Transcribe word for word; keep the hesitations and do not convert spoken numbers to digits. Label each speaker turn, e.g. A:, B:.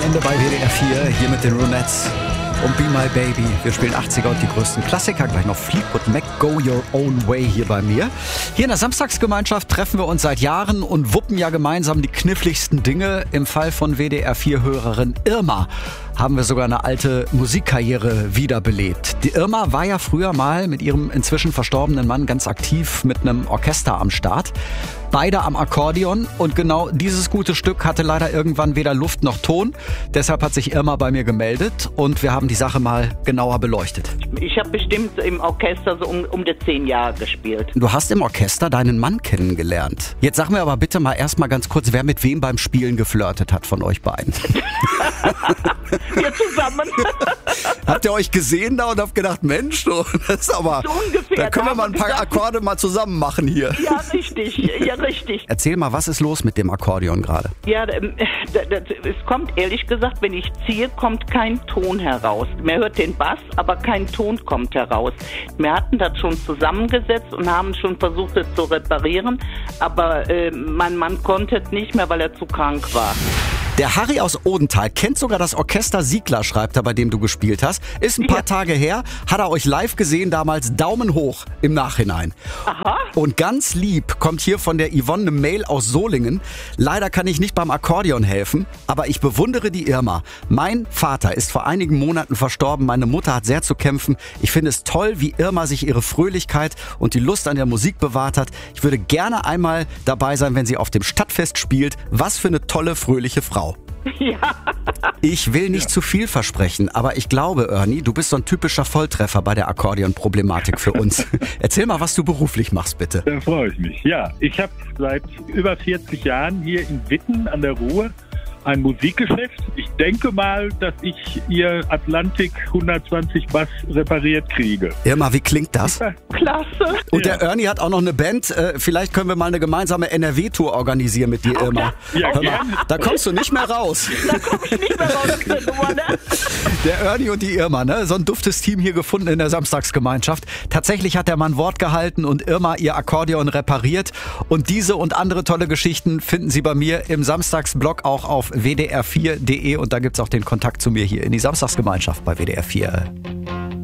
A: Wochenende bei W D R vier, hier mit den Ronettes und Be My Baby. Wir spielen achtziger und die größten Klassiker. Gleich noch Fleetwood Mac, Go Your Own Way hier bei mir. Hier in der Samstagsgemeinschaft treffen wir uns seit Jahren und wuppen ja gemeinsam die kniffligsten Dinge. Im Fall von W D R vier-Hörerin Irma haben wir sogar eine alte Musikkarriere wiederbelebt. Die Irma war ja früher mal mit ihrem inzwischen verstorbenen Mann ganz aktiv mit einem Orchester am Start. Beide am Akkordeon, und genau dieses gute Stück hatte leider irgendwann weder Luft noch Ton. Deshalb hat sich Irma bei mir gemeldet und wir haben die Sache mal genauer beleuchtet.
B: Ich habe bestimmt im Orchester so um, um die zehn Jahre gespielt.
A: Du hast im Orchester deinen Mann kennengelernt. Jetzt sag mir aber bitte mal erst mal ganz kurz, wer mit wem beim Spielen geflirtet hat von euch beiden.
B: Wir zusammen.
A: Habt ihr euch gesehen da und habt gedacht, Mensch, du, das ist aber,
B: so ungefähr,
A: da können wir
B: da
A: mal ein paar
B: gesagt,
A: Akkorde mal zusammen machen hier.
B: Ja, richtig. Ja, richtig.
A: Erzähl mal, was ist los mit dem Akkordeon gerade?
B: Ja, ähm, d- d- es kommt, ehrlich gesagt, wenn ich ziehe, kommt kein Ton heraus. Man hört den Bass, aber kein Ton kommt heraus. Wir hatten das schon zusammengesetzt und haben schon versucht, es zu reparieren, aber äh, mein Mann konnte es nicht mehr, weil er zu krank war.
A: Der Harry aus Odenthal kennt sogar das Orchester Siegler, schreibt er, bei dem du gespielt hast. Ist ein paar
B: Ja.
A: Tage her, hat er euch live gesehen, damals Daumen hoch im Nachhinein.
B: Aha.
A: Und ganz lieb kommt hier von der Yvonne eine Mail aus Solingen. Leider kann ich nicht beim Akkordeon helfen, aber ich bewundere die Irma. Mein Vater ist vor einigen Monaten verstorben, meine Mutter hat sehr zu kämpfen. Ich finde es toll, wie Irma sich ihre Fröhlichkeit und die Lust an der Musik bewahrt hat. Ich würde gerne einmal dabei sein, wenn sie auf dem Stadtfest spielt. Was für eine tolle, fröhliche Frau.
B: Ja.
A: Ich will nicht zu viel versprechen, aber ich glaube, Ernie, du bist so ein typischer Volltreffer bei der Akkordeon-Problematik für uns. Erzähl mal, was du beruflich machst, bitte.
C: Da freue ich mich. Ja, ich habe seit über vierzig Jahren hier in Witten an der Ruhr ein Musikgeschäft. Ich denke mal, dass ich ihr Atlantik hundertzwanzig Bass repariert kriege.
A: Irma, wie klingt das?
B: Klasse.
A: Und
C: Ja.
A: der Ernie hat auch noch eine Band. Äh, vielleicht können wir mal eine gemeinsame N R W-Tour organisieren mit dir, Irma.
C: Ja,
A: Hör mal,
C: gerne.
A: da kommst du nicht mehr raus.
B: Da komme ich nicht mehr raus aus der Nummer, ne?
A: Der Ernie und die Irma, ne? So ein duftes Team hier gefunden in der Samstagsgemeinschaft. Tatsächlich hat der Mann Wort gehalten und Irma ihr Akkordeon repariert. Und diese und andere tolle Geschichten finden Sie bei mir im Samstagsblog auch auf w d r vier punkt d e und da gibt's auch den Kontakt zu mir hier in die Samstagsgemeinschaft bei W D R vier.